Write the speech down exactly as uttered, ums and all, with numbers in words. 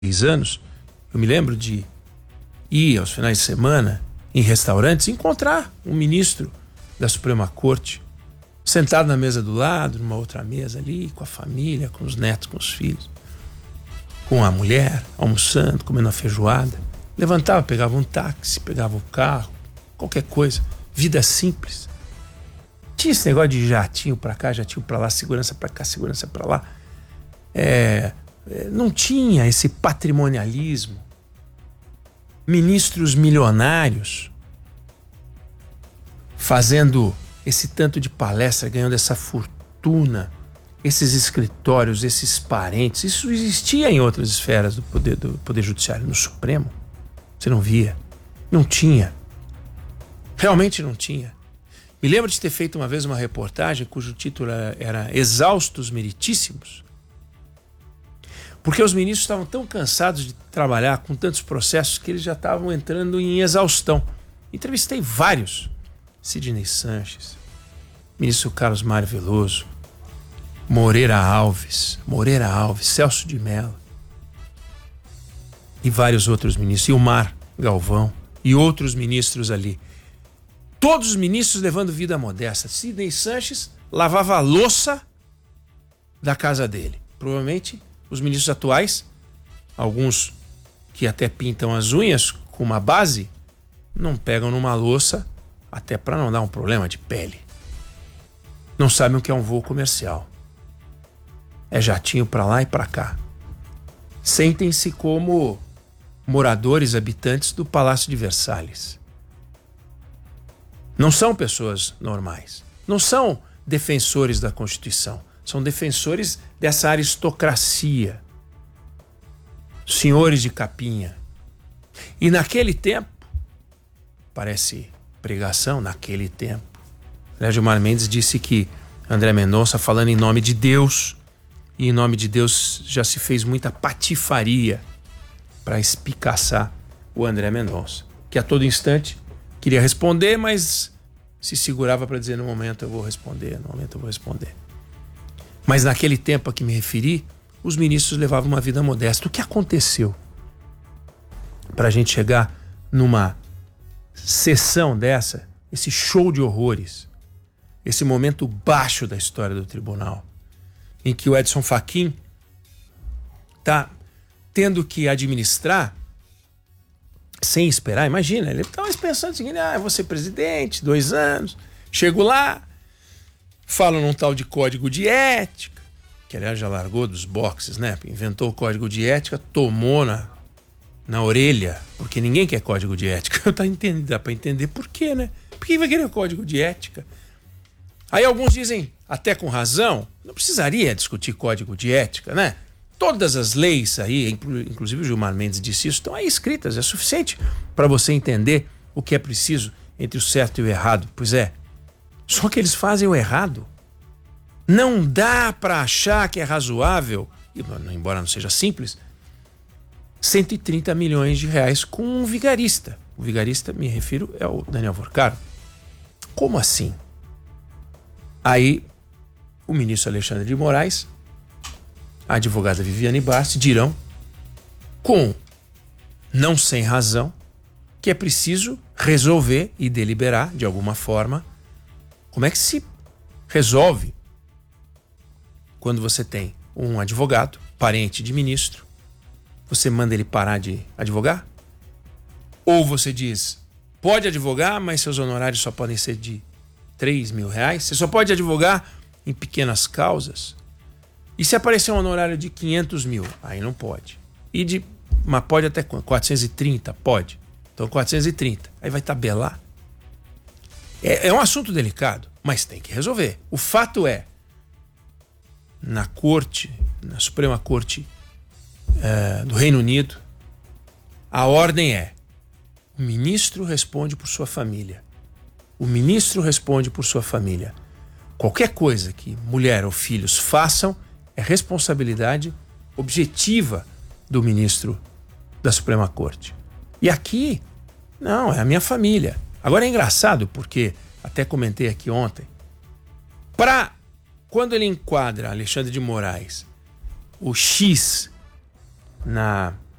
anos, eu me lembro de ir aos finais de semana em restaurantes e encontrar um ministro da Suprema Corte sentado na mesa do lado, numa outra mesa ali, com a família, com os netos, com os filhos, com a mulher, almoçando, comendo a feijoada. Levantava, pegava um táxi, pegava o carro, qualquer coisa. Vida simples. Tinha esse negócio de jatinho pra cá, jatinho pra lá, segurança pra cá, segurança pra lá. É, não tinha esse patrimonialismo. Ministros milionários fazendo esse tanto de palestra, ganhando essa fortuna, esses escritórios, esses parentes. Isso existia em outras esferas do poder, do poder judiciário. No Supremo, você não via. Não tinha. Realmente não tinha. Me lembro de ter feito uma vez uma reportagem cujo título era Exaustos Meritíssimos, porque os ministros estavam tão cansados de trabalhar com tantos processos que eles já estavam entrando em exaustão. Entrevistei vários. Sidney Sanches, ministro Carlos Mário Veloso, Moreira Alves, Moreira Alves, Celso de Mello e vários outros ministros, Ilmar Galvão e outros ministros ali. Todos os ministros levando vida modesta. Sidney Sanches lavava a louça da casa dele. Provavelmente os ministros atuais, alguns que até pintam as unhas com uma base, não pegam numa louça até para não dar um problema de pele. Não sabem o que é um voo comercial. É jatinho para lá e para cá. Sentem-se como moradores, habitantes do Palácio de Versalhes. Não são pessoas normais. Não são defensores da Constituição. São defensores dessa aristocracia. Senhores de capinha. E naquele tempo, parece pregação, naquele tempo, Aliás, Gilmar Mendes disse que André Mendonça, falando em nome de Deus, e em nome de Deus já se fez muita patifaria para espicaçar o André Mendonça, que a todo instante queria responder, mas se segurava para dizer: no momento eu vou responder, no momento eu vou responder. Mas naquele tempo a que me referi, os ministros levavam uma vida modesta. O que aconteceu para a gente chegar numa sessão dessa, esse show de horrores, esse momento baixo da história do tribunal, em que o Edson Fachin está tendo que administrar sem esperar? Imagina, ele estava pensando o seguinte: ah, eu vou ser presidente, dois anos, chego lá, falo num tal de código de ética, que aliás já largou dos boxes, né? Inventou o código de ética, tomou na, na orelha, porque ninguém quer código de ética. Tá entendendo, dá para entender por quê, né? Por que vai querer código de ética? Aí alguns dizem, até com razão, não precisaria discutir código de ética, né? Todas as leis aí, inclusive o Gilmar Mendes disse isso, estão aí escritas, é suficiente para você entender o que é preciso entre o certo e o errado. Pois é, só que eles fazem o errado. Não dá para achar que é razoável, embora não seja simples, cento e trinta milhões de reais com um vigarista. O vigarista, me refiro, é o Daniel Vorcaro. Como assim? Aí, o ministro Alexandre de Moraes, a advogada Viviane Basti dirão, com não sem razão, que é preciso resolver e deliberar, de alguma forma, como é que se resolve quando você tem um advogado, parente de ministro, você manda ele parar de advogar? Ou você diz, pode advogar, mas seus honorários só podem ser de três mil reais? Você só pode advogar em pequenas causas? E se aparecer um honorário de quinhentos mil? Aí não pode. E de, mas pode até quanto? quatrocentos e trinta? Pode. Então quatrocentos e trinta. Aí vai tabelar. É, é um assunto delicado, mas tem que resolver. O fato é, na corte, na Suprema Corte é, do Reino Unido, a ordem é: o ministro responde por sua família. O ministro responde por sua família. Qualquer coisa que mulher ou filhos façam é responsabilidade objetiva do ministro da Suprema Corte. E aqui, não, é a minha família. Agora é engraçado porque, até comentei aqui ontem, para quando ele enquadra Alexandre de Moraes, o X na